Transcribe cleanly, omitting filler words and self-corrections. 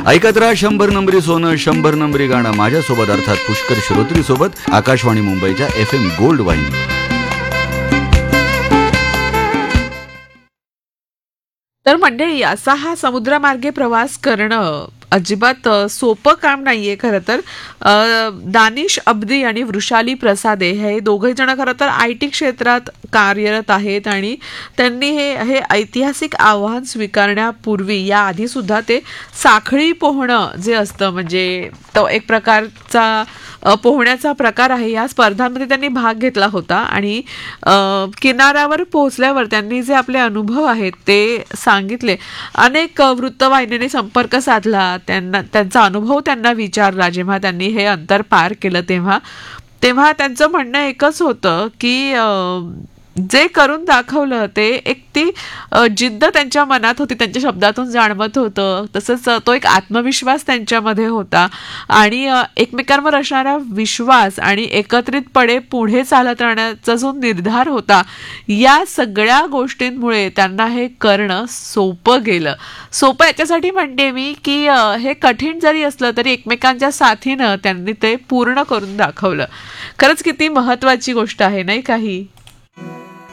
ऐकत राहा 100 नंबरी सोनं 100 नंबरी गाणं माझ्यासोबत अर्थात पुष्कर श्रोत्री सोबत आकाशवाणी मुंबईच्या FM गोल्ड वाईन. तर मंडळी, असा हा समुद्रमार्गे प्रवास करणं अजिबात सोपं काम नाहीये. खरं तर दानिश अब्दी आणि वृषाली प्रसादे हे दोघे जण खरं तर IT क्षेत्रात कार्यरत आहेत आणि त्यांनी हे ऐतिहासिक आव्हान स्वीकारण्यापूर्वी या आधी सुद्धा ते साखळी पोहणं जे असतं, म्हणजे तो एक प्रकारचा पोहण्याचा प्रकार आहे, या स्पर्धांमध्ये त्यांनी भाग घेतला होता आणि किनाऱ्यावर पोहोचल्यावर त्यांनी जे आपले अनुभव आहेत ते सांगितले. अनेक वृत्तवाहिन्यांनी संपर्क साधला, त्यांचा अनुभव त्यांना विचारला. जेव्हा त्यांनी हे अंतर पार केलं तेव्हा त्यांचं म्हणणं एकच होतं की जे करून दाखवलं ते एक ती जिद्द त्यांच्या मनात होती, त्यांच्या शब्दातून जाणवत होतं. तसंच तो एक आत्मविश्वास त्यांच्यामध्ये होता आणि एकमेकांवर असणारा विश्वास आणि एकत्रितपणे पुढे चालत राहण्याचा जो निर्धार होता, या सगळ्या गोष्टींमुळे त्यांना हे करणं सोपं गेलं. सोपं याच्यासाठी म्हणते मी की हे कठीण जरी असलं तरी एकमेकांच्या साथीनं त्यांनी ते पूर्ण करून दाखवलं. खरंच किती महत्वाची गोष्ट आहे नाही काही.